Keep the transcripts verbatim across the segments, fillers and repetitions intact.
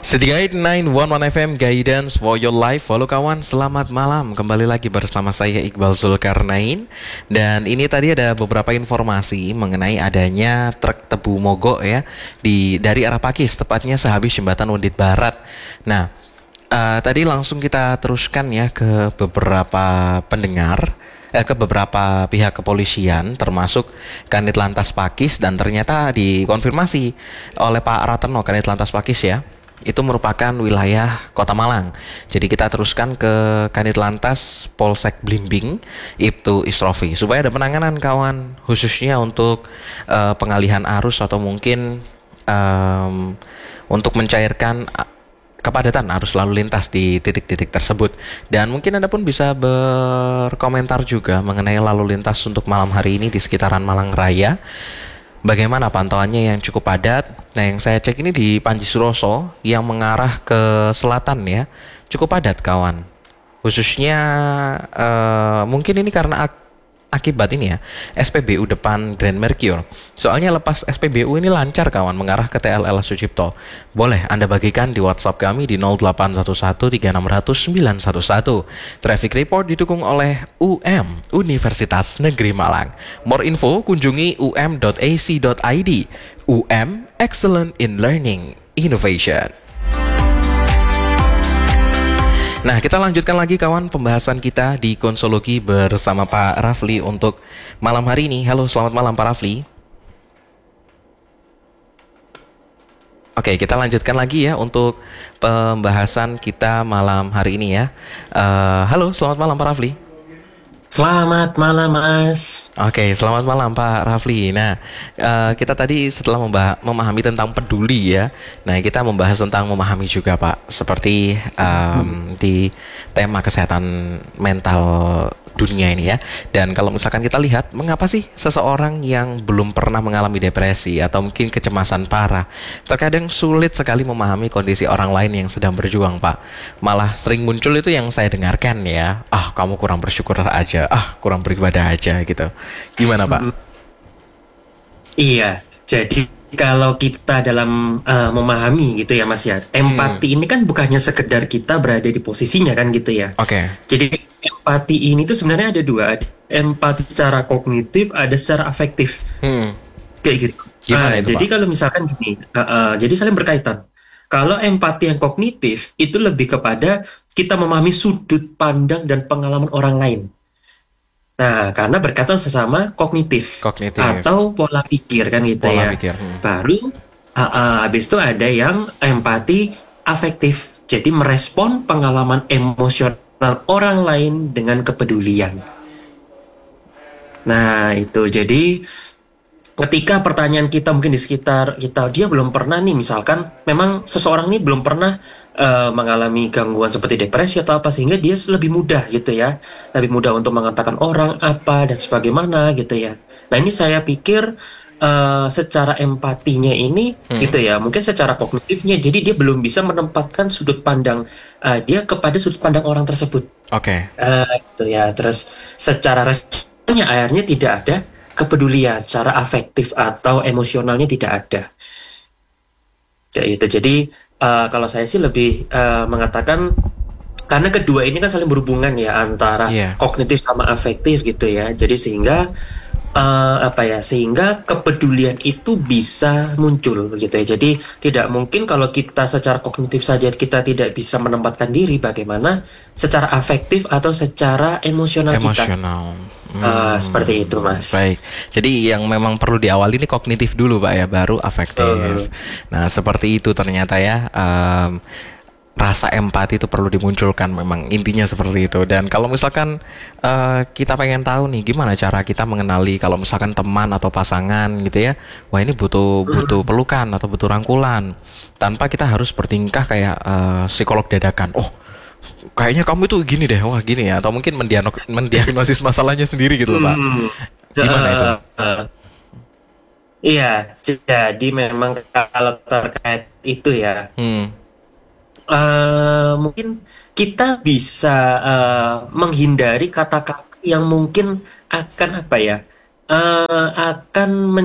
Sedia sembilan satu satu F M Guidance for your life. Halo kawan, selamat malam. Kembali lagi bersama saya Iqbal Zulkarnain. Dan ini tadi ada beberapa informasi mengenai adanya truk tebu mogok ya di dari arah Pakis, tepatnya sehabis jembatan Undit Barat. Nah, uh, tadi langsung kita teruskan ya ke beberapa pendengar eh, ke beberapa pihak kepolisian termasuk Kanit Lantas Pakis, dan ternyata dikonfirmasi oleh Pak Rateno Kanit Lantas Pakis ya, itu merupakan wilayah Kota Malang. Jadi kita teruskan ke Kanit Lantas Polsek Blimbing, Ibtu Isrofi, supaya ada penanganan kawan, khususnya untuk uh, pengalihan arus atau mungkin um, untuk mencairkan uh, kepadatan arus lalu lintas di titik-titik tersebut. Dan mungkin Anda pun bisa berkomentar juga mengenai lalu lintas untuk malam hari ini di sekitaran Malang Raya. Bagaimana pantauannya yang cukup padat? Nah, yang saya cek ini di Panji Suroso yang mengarah ke selatan ya, cukup padat kawan. Khususnya uh, mungkin ini karena ak- akibat ini ya, S P B U depan Grand Mercure. Soalnya lepas S P B U ini lancar kawan mengarah ke T L L Sucipto. Boleh Anda bagikan di WhatsApp kami di nol delapan satu satu tiga enam nol nol sembilan satu satu. Traffic Report didukung oleh U M, Universitas Negeri Malang. More info kunjungi u m dot a c dot i d. U M, Excellent in Learning Innovation. Nah, kita lanjutkan lagi kawan pembahasan kita di Konsologi bersama Pak Rafli untuk malam hari ini. Halo, selamat malam Pak Rafli. Oke, kita lanjutkan lagi ya untuk pembahasan kita malam hari ini ya. Uh, halo, selamat malam Pak Rafli. Selamat malam Mas. Oke, selamat malam Pak Rafli. Nah, uh, kita tadi setelah membah- memahami tentang peduli ya. Nah, kita membahas tentang memahami juga Pak. Seperti um, di tema kesehatan mental dunia ini ya. Dan kalau misalkan kita lihat, mengapa sih seseorang yang belum pernah mengalami depresi atau mungkin kecemasan parah terkadang sulit sekali memahami kondisi orang lain yang sedang berjuang Pak. Malah sering muncul itu yang saya dengarkan ya, ah kamu kurang bersyukur aja, ah kurang beribadah aja gitu. Gimana Pak? Iya, jadi kalau kita dalam uh, memahami gitu ya Mas ya, empati Hmm. ini kan bukannya sekedar kita berada di posisinya kan gitu ya. Oke. Okay. Jadi empati ini tuh sebenarnya ada dua, ada empati secara kognitif, ada secara afektif. Hmm. Kayak gitu. Gimana Nah, itu jadi Pak? kalau misalkan gini, uh, uh, jadi saling berkaitan. Kalau empati yang kognitif itu lebih kepada kita memahami sudut pandang dan pengalaman orang lain. Nah, karena berkaitan sesama kognitif Kognitif. atau pola pikir kan gitu Pola ya. pikir. Hmm. Baru uh, uh, habis itu ada yang empati afektif. Jadi merespon pengalaman emosional orang lain dengan kepedulian. Nah, itu jadi ketika pertanyaan kita mungkin di sekitar kita, dia belum pernah nih, misalkan memang seseorang ini belum pernah uh, mengalami gangguan seperti depresi atau apa, sehingga dia lebih mudah gitu ya, lebih mudah untuk mengatakan orang apa dan sebagaimana gitu ya. Nah, ini saya pikir uh, secara empatinya ini Hmm. gitu ya, mungkin secara kognitifnya, jadi dia belum bisa menempatkan sudut pandang uh, dia kepada sudut pandang orang tersebut. Oke. Okay. Uh, gitu ya. Terus secara responnya akhirnya tidak ada kepedulian, secara afektif atau emosionalnya tidak ada. Jadi, jadi uh, kalau saya sih lebih uh, mengatakan karena kedua ini kan saling berhubungan ya antara Yeah. kognitif sama afektif gitu ya. Jadi sehingga uh, apa ya, sehingga kepedulian itu bisa muncul gitu ya. Jadi tidak mungkin kalau kita secara kognitif saja kita tidak bisa menempatkan diri, bagaimana secara afektif atau secara emosional, Emosional. kita. Uh, seperti itu Mas. Baik. Jadi yang memang perlu diawali ini kognitif dulu Pak ya, baru afektif. Uh. Nah seperti itu ternyata ya. Um, rasa empati itu perlu dimunculkan, memang intinya seperti itu. Dan kalau misalkan uh, kita pengen tahu nih gimana cara kita mengenali kalau misalkan teman atau pasangan gitu ya, wah ini butuh butuh pelukan atau butuh rangkulan, tanpa kita harus bertingkah kayak uh, psikolog dadakan. Oh kayaknya kamu itu gini deh, wah gini ya, atau mungkin mendiagnosis, mendiagnosis masalahnya sendiri gitu loh Pak. Gimana itu? Uh, iya, jadi memang kalau terkait itu ya, hmm. Uh, mungkin kita bisa uh, menghindari kata-kata yang mungkin akan apa ya, uh, akan men,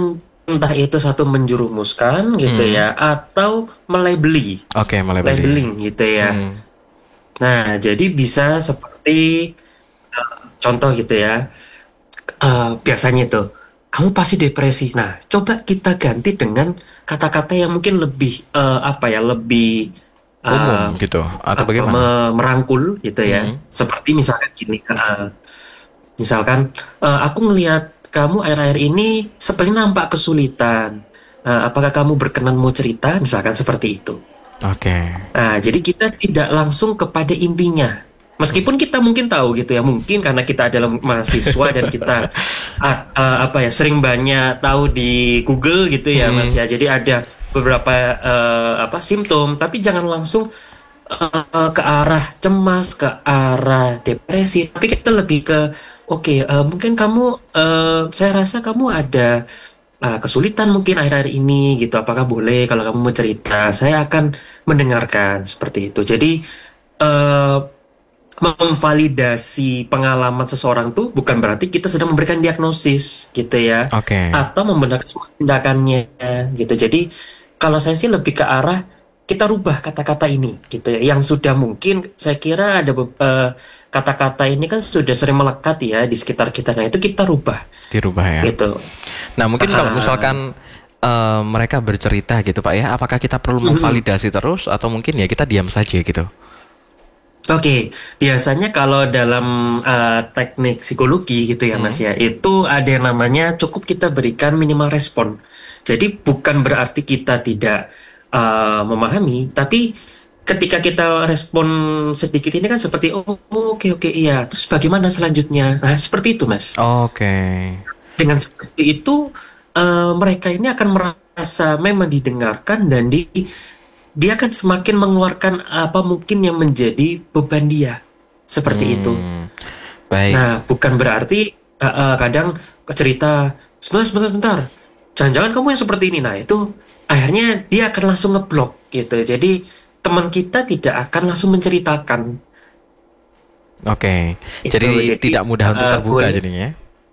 entah itu satu menjerumuskan gitu Hmm. ya, atau melabeli, Oke, mulai beli. labeling gitu ya. Hmm. Nah, jadi bisa seperti contoh gitu ya, eh, biasanya itu kamu pasti depresi. Nah, coba kita ganti dengan kata-kata yang mungkin lebih eh, apa ya, lebih Umum eh, gitu atau apa bagaimana? me- merangkul gitu ya. Hmm. Seperti misalkan gini, eh, misalkan eh, aku ngelihat kamu akhir-akhir ini seperti nampak kesulitan. Eh, apakah kamu berkenan mau cerita? Misalkan seperti itu. Oke. Nah, jadi kita tidak langsung kepada intinya. Meskipun kita mungkin tahu gitu ya, mungkin karena kita adalah mahasiswa dan kita ah, ah, apa ya, sering banyak tahu di Google gitu ya Mas Hmm. ya. Jadi ada beberapa eh, apa simptom, tapi jangan langsung eh, ke arah cemas, ke arah depresi. Tapi kita lebih ke oke, eh, mungkin kamu eh, saya rasa kamu ada ah, kesulitan mungkin akhir-akhir ini gitu. Apakah boleh kalau kamu mau cerita? Saya akan mendengarkan seperti itu. Jadi eh, memvalidasi pengalaman seseorang tuh bukan berarti kita sedang memberikan diagnosis gitu ya, Oke. atau membenarkan semua tindakannya gitu. Jadi kalau saya sih lebih ke arah kita rubah kata-kata ini gitu ya. Yang sudah mungkin saya kira ada be- eh, kata-kata ini kan sudah sering melekat ya di sekitar kita. Nah itu kita rubah Dirubah ya. gitu. Nah, mungkin kalau Ah, misalkan eh, mereka bercerita gitu Pak ya, apakah kita perlu mhm. memvalidasi terus atau mungkin ya kita diam saja gitu? Oke, biasanya kalau dalam uh, teknik psikologi gitu ya Mas Hmm. ya, itu ada yang namanya cukup kita berikan minimal respon. Jadi bukan berarti kita tidak uh, memahami, tapi ketika kita respon sedikit ini kan seperti oh oh, oke oke iya, terus bagaimana selanjutnya? Nah seperti itu Mas. Oke. Dengan seperti itu uh, mereka ini akan merasa memang didengarkan dan di dia akan semakin mengeluarkan apa mungkin yang menjadi beban dia. Seperti itu. Hmm. Baik. Nah, bukan berarti uh, uh, kadang cerita, sebentar, sebentar, sebentar. Jangan-jangan kamu yang seperti ini. Nah, itu akhirnya dia akan langsung ngeblok gitu. Jadi, teman kita tidak akan langsung menceritakan Oke. itu. Jadi Jadi, tidak mudah untuk uh, terbuka boleh. jadinya.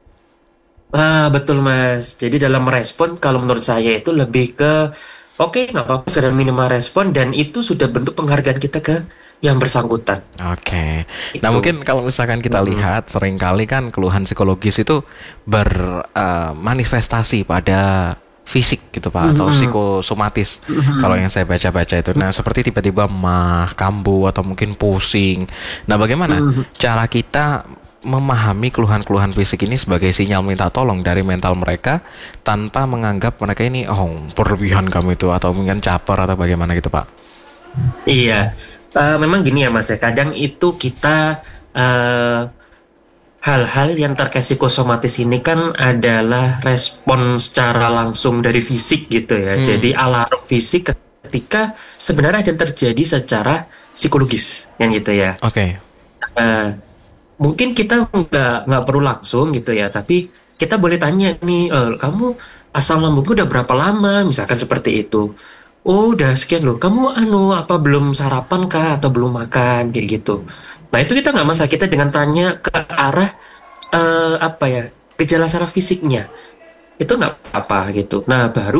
Ah, betul, Mas. Jadi, dalam merespon, kalau menurut saya itu lebih ke, oke, nggak apa-apa, sudah minimal respon, dan itu sudah bentuk penghargaan kita ke yang bersangkutan. Oke. Nah, Itu. mungkin kalau misalkan kita Mm-mm. lihat seringkali kan keluhan psikologis itu bermanifestasi pada fisik gitu Pak atau Mm-mm. psikosomatis kalau Mm-mm. yang saya baca-baca itu. Nah, seperti tiba-tiba mah, kambuh atau mungkin pusing. Nah, bagaimana Mm-mm. cara kita memahami keluhan-keluhan fisik ini sebagai sinyal minta tolong dari mental mereka tanpa menganggap mereka ini oh berlebihan kamu itu atau mungkin caper atau bagaimana gitu Pak? Iya, Eh, memang gini ya Mas ya. Kadang itu kita eh, hal-hal yang terkait psikosomatis ini kan adalah respon secara langsung dari fisik gitu ya. Jadi Hmm. alarm fisik ketika sebenarnya ada yang terjadi secara psikologis kan gitu ya. Oke. Eh, Mungkin kita nggak nggak perlu langsung gitu ya, tapi kita boleh tanya nih, "Eh, kamu asam lambungku udah berapa lama?" Misalkan seperti itu. Oh, udah sekian loh. Kamu anu apa belum sarapan kah atau belum makan kayak gitu. Nah, itu kita nggak masalah kita dengan tanya ke arah eh, apa ya gejala secara fisiknya. Itu nggak apa-apa gitu. Nah, baru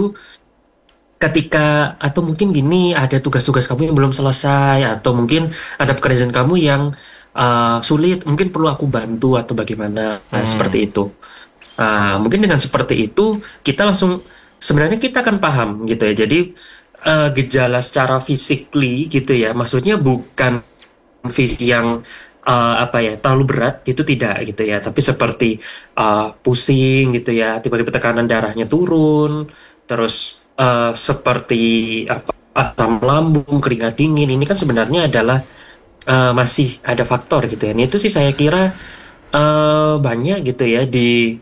ketika atau mungkin gini ada tugas-tugas kamu yang belum selesai atau mungkin ada pekerjaan kamu yang uh, sulit mungkin perlu aku bantu atau bagaimana. Nah, Hmm. seperti itu. Nah, mungkin dengan seperti itu kita langsung sebenarnya kita akan paham gitu ya. Jadi uh, gejala secara physically gitu ya maksudnya bukan fisik yang uh, apa ya terlalu berat gitu tidak gitu ya, tapi seperti uh, pusing gitu ya, tiba-tiba tekanan darahnya turun, terus uh, seperti apa asam lambung, keringat dingin, ini kan sebenarnya adalah uh, masih ada faktor gitu ya. Ini itu sih saya kira uh, banyak gitu ya di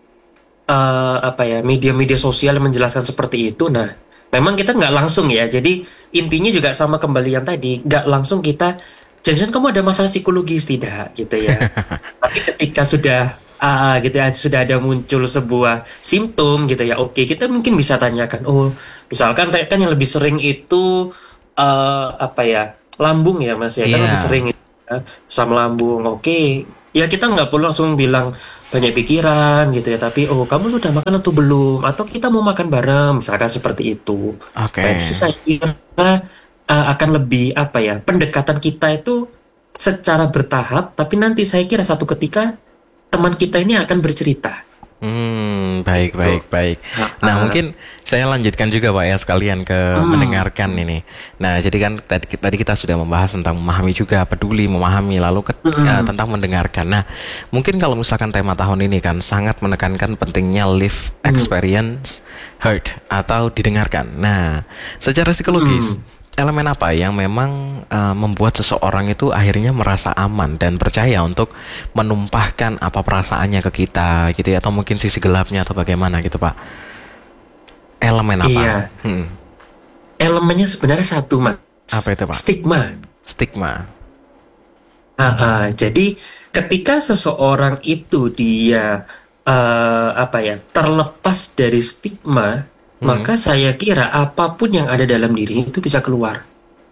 uh, apa ya media-media sosial yang menjelaskan seperti itu. Nah, memang kita nggak langsung ya. Jadi intinya juga sama kembali yang tadi, nggak langsung kita, jangan kamu ada masalah psikologis tidak gitu ya. Tapi ketika sudah ah, gitu ya, sudah ada muncul sebuah simptom gitu ya. Oke, kita mungkin bisa tanyakan. Oh, misalkan kan yang lebih sering itu eh, apa ya lambung ya Mas ya, kan lebih Iya. sering itu, ya, asam lambung. Oke, Ya kita nggak perlu langsung bilang banyak pikiran gitu ya, tapi oh kamu sudah makan atau belum? Atau kita mau makan bareng, misalkan seperti itu. Nah Oke. itu saya kira uh, akan lebih apa ya, pendekatan kita itu secara bertahap, tapi nanti saya kira satu ketika teman kita ini akan bercerita Hmm, baik, gitu. baik, baik. Nah, Nah, uh, mungkin saya lanjutkan juga, Pak ya, sekalian ke hmm, mendengarkan ini. Nah, jadi kan tadi, tadi kita sudah membahas tentang memahami juga, peduli, memahami, lalu ke, eh, hmm, tentang mendengarkan. Nah, mungkin kalau misalkan tema tahun ini kan sangat menekankan pentingnya live hmm, experience heard atau didengarkan. Nah, secara psikologis, hmm. elemen apa yang memang eh, membuat seseorang itu akhirnya merasa aman dan percaya untuk menumpahkan apa perasaannya ke kita gitu ya, atau mungkin sisi gelapnya atau bagaimana gitu Pak, elemen apa? Iya, Hmm, elemennya sebenarnya satu mas, apa itu Pak? stigma. Stigma. Ah, ah, jadi ketika seseorang itu dia eh, apa ya terlepas dari stigma, Hmm, maka saya kira apapun yang ada dalam diri itu bisa keluar.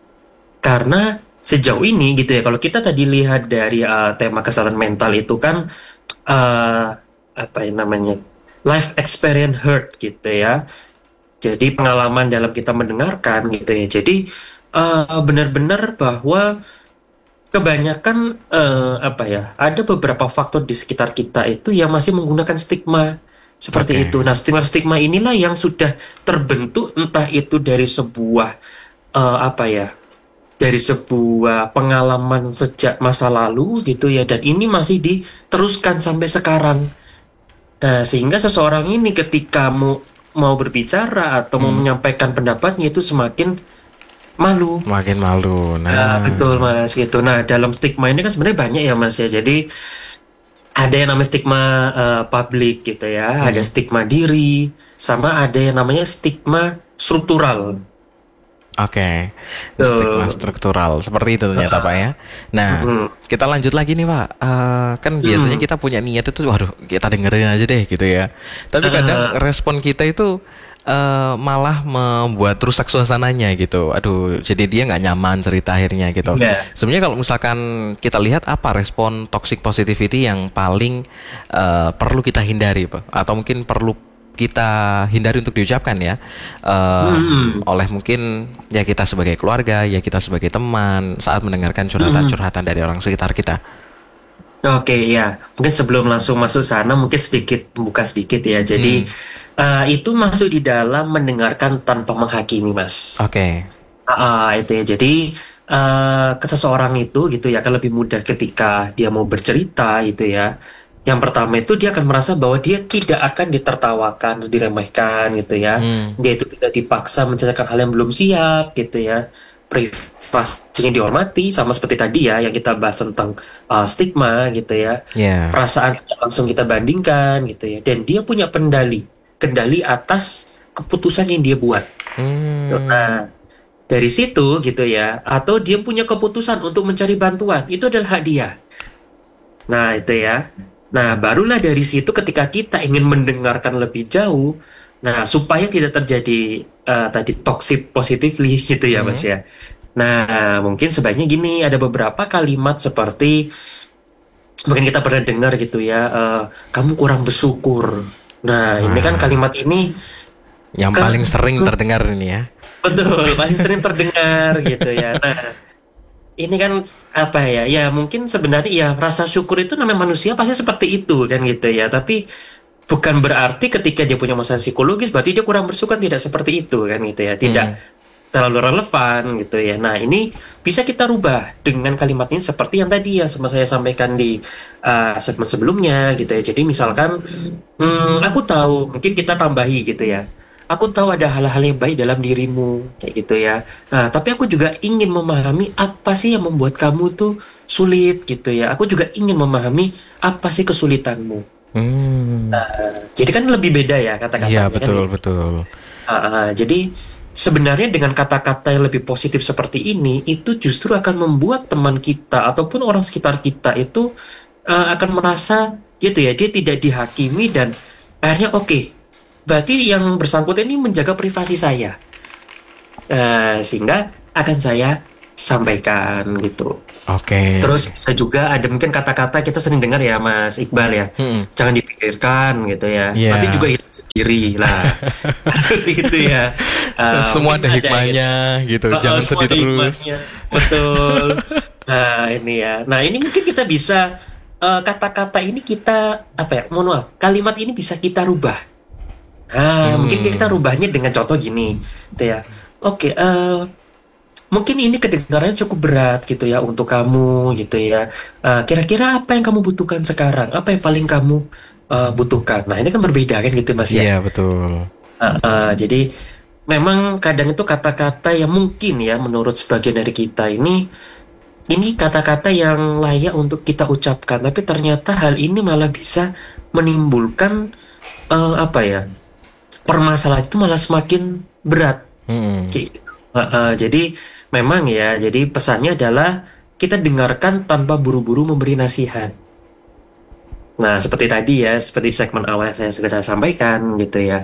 Karena sejauh ini gitu ya, kalau kita tadi lihat dari eh, tema kesehatan mental itu kan eh, apa yang namanya life experience heard gitu ya. Jadi pengalaman dalam kita mendengarkan gitu ya. Jadi eh, benar-benar bahwa kebanyakan eh, apa ya, ada beberapa faktor di sekitar kita itu yang masih menggunakan stigma seperti oke. itu. Nah, stigma-stigma inilah yang sudah terbentuk entah itu dari sebuah eh, apa ya, dari sebuah pengalaman sejak masa lalu gitu ya, dan ini masih diteruskan sampai sekarang. Nah, sehingga seseorang ini ketika mau mau berbicara atau mau Hmm, menyampaikan pendapatnya itu semakin malu. makin malu. Ah, betul Nah, Mas gitu. Nah, dalam stigma ini kan sebenarnya banyak ya Mas ya. Jadi ada yang namanya stigma eh, publik gitu ya, ada hmm, stigma diri, sama ada yang namanya stigma struktural. oke. Stigma Tuh. struktural seperti itu ternyata Pak Ah, ya. Nah, mm, kita lanjut lagi nih Pak. Eh, kan biasanya mm, kita punya niat itu, waduh, kita dengerin aja deh gitu ya. Tapi kadang ah, respon kita itu eh, malah membuat rusak suasananya gitu. Aduh, jadi dia nggak nyaman cerita akhirnya gitu. iya. Sebenarnya kalau misalkan kita lihat apa respon toxic positivity yang paling eh, perlu kita hindari Pak, atau mungkin perlu kita hindari untuk diucapkan ya, eh, Mm, oleh mungkin ya kita sebagai keluarga, ya kita sebagai teman saat mendengarkan mm. curhatan-curhatan dari orang sekitar kita. Oke, ya. Mungkin sebelum langsung masuk sana, mungkin sedikit buka sedikit ya. Jadi Hmm, eh, itu masuk di dalam mendengarkan tanpa menghakimi, Mas. oke. Ah, itu ya. Jadi eh ke seseorang itu gitu ya akan lebih mudah ketika dia mau bercerita itu ya. Yang pertama itu dia akan merasa bahwa dia tidak akan ditertawakan atau diremehkan gitu ya. Hmm, Dia itu tidak dipaksa menceritakan hal yang belum siap gitu ya. Privasinya dihormati sama seperti tadi ya yang kita bahas tentang uh, stigma gitu ya. ya. Perasaan tidak langsung kita bandingkan gitu ya. Dan dia punya pendali, kendali atas keputusan yang dia buat. Hmm, Nah, dari situ gitu ya, atau dia punya keputusan untuk mencari bantuan, itu adalah hak dia. Nah, itu ya. Nah, barulah dari situ ketika kita ingin mendengarkan lebih jauh, nah supaya tidak terjadi eh, tadi toxic positively gitu ya, Mas hmm, ya. Nah, mungkin sebaiknya gini, ada beberapa kalimat seperti mungkin kita pernah dengar gitu ya, eh, kamu kurang bersyukur. Nah, ini kan wah, kalimat ini yang paling kan sering terdengar ini ya. betul paling sering terdengar gitu ya. Nah, ini kan apa ya? Ya mungkin sebenarnya ya rasa syukur itu namanya manusia pasti seperti itu kan gitu ya. Tapi bukan berarti ketika dia punya masalah psikologis berarti dia kurang bersyukur, tidak seperti itu kan gitu ya. Tidak Hmm, terlalu relevan gitu ya. Nah, ini bisa kita rubah dengan kalimat ini seperti yang tadi yang sama saya sampaikan di uh, segmen sebelumnya gitu ya. Jadi misalkan hmm, aku tahu mungkin kita tambahi gitu ya. Aku tahu ada hal-hal yang baik dalam dirimu kayak gitu ya. Nah, tapi aku juga ingin memahami apa sih yang membuat kamu tuh sulit gitu ya. Aku juga ingin memahami apa sih kesulitanmu. hmm, Jadi kan lebih beda ya iya kata-katanya kan betul gitu. betul. Ah, ah, jadi sebenarnya dengan kata-kata yang lebih positif seperti ini, itu justru akan membuat teman kita ataupun orang sekitar kita itu eh, akan merasa gitu ya, dia tidak dihakimi dan akhirnya oke, berarti yang bersangkutan ini menjaga privasi saya. Eh, sehingga akan saya sampaikan gitu. Oke. Terus bisa juga ada mungkin kata-kata kita sering dengar ya Mas Iqbal ya, Mm-mm. jangan dipikirkan gitu ya, Iya. nanti juga hilang sendiri lah. Seperti itu ya. Eh, Semua mungkin ada ada ya. hikmahnya gitu. Oh, oh, Jangan semua sedih ada terus. hikmahnya. Betul. Nah ini ya. Nah ini mungkin kita bisa eh, kata-kata ini kita apa ya? Mohon maaf, kalimat ini bisa kita rubah. Nah mungkin kita Hmm. rubahnya dengan contoh gini, gitu ya. Oke, eh, mungkin ini kedengarannya cukup berat gitu ya untuk kamu gitu ya. Eh, kira-kira apa yang kamu butuhkan sekarang? Apa yang paling kamu eh, butuhkan? Nah ini kan berbeda kan gitu Mas ya. Iya, betul. Eh, eh, jadi memang kadang itu kata-kata yang mungkin ya menurut sebagian dari kita ini ini kata-kata yang layak untuk kita ucapkan, tapi ternyata hal ini malah bisa menimbulkan eh, apa ya? Permasalahan itu malah semakin berat. Mm-mm. Kayak gitu. Uh, uh, jadi memang ya, jadi pesannya adalah kita dengarkan tanpa buru-buru memberi nasihat. Nah, seperti tadi ya, seperti segmen awal yang saya sudah sampaikan gitu ya.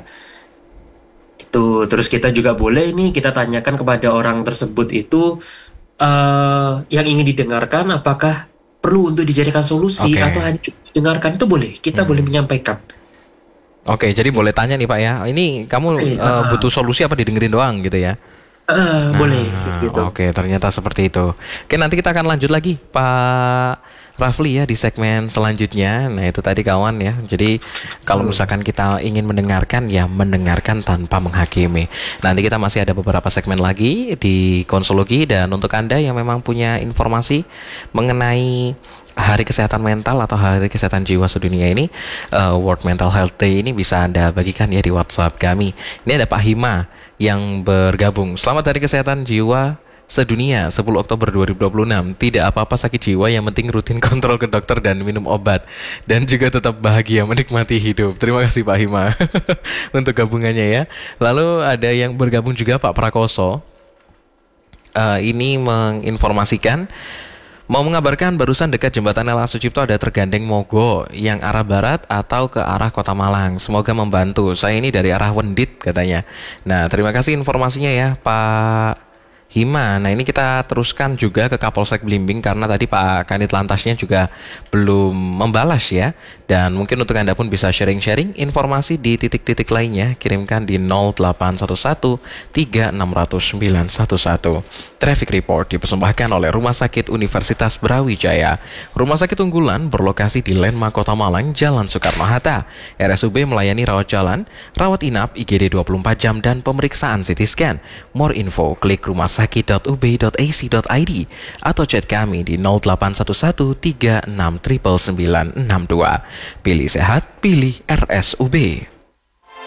Itu terus kita juga boleh nih kita tanyakan kepada orang tersebut itu eh yang ingin didengarkan apakah perlu untuk dijadikan solusi Oke. atau hanya cukup didengarkan itu boleh. Kita boleh Hmm. menyampaikan. Oke, jadi boleh tanya nih Pak ya. Ini kamu Eh, uh, eh, uh, butuh solusi apa didengerin doang gitu ya? uh, boleh Nah, gitu. oke, ternyata seperti itu. Oke, nanti kita akan lanjut lagi, Pak Rafli ya di segmen selanjutnya. Nah, itu tadi kawan ya. Jadi, kalau misalkan kita ingin mendengarkan, ya mendengarkan tanpa menghakimi. Nanti kita masih ada beberapa segmen lagi di Konsologi dan untuk Anda yang memang punya informasi mengenai Hari Kesehatan Mental atau Hari Kesehatan Jiwa Sedunia ini, uh, World Mental Health Day ini bisa Anda bagikan ya di WhatsApp kami. Ini ada Pak Hima yang bergabung. Selamat Hari Kesehatan Jiwa Sedunia sepuluh Oktober dua ribu dua puluh enam. Tidak apa-apa sakit jiwa, yang penting rutin kontrol ke dokter dan minum obat. Dan juga tetap bahagia menikmati hidup. Terima kasih Pak Hima untuk gabungannya ya. Lalu ada yang bergabung juga Pak Prakoso. Uh, ini menginformasikan, mau mengabarkan barusan dekat jembatan L A Sucipto ada tergandeng mogo yang arah barat atau ke arah Kota Malang. Semoga membantu. Saya ini dari arah Wendit katanya. Nah, terima kasih informasinya ya Pak Hima. Nah, ini kita teruskan juga ke Kapolsek Blimbing karena tadi Pak Kanit Lantasnya juga belum membalas ya. Dan mungkin untuk Anda pun bisa sharing-sharing informasi di titik-titik lainnya. Kirimkan di nol delapan satu satu tiga enam nol nol sembilan satu satu. Traffic Report dipersembahkan oleh Rumah Sakit Universitas Brawijaya. Rumah sakit unggulan berlokasi di Landmark Kota Malang, Jalan Soekarno-Hatta. R S U B melayani rawat jalan, rawat inap, I G D dua puluh empat jam, dan pemeriksaan C T scan. More info, klik rumahsakit dot u b dot a c dot i d atau chat kami di nol delapan satu satu tiga enam sembilan sembilan enam dua. Pilih sehat, pilih R S U B.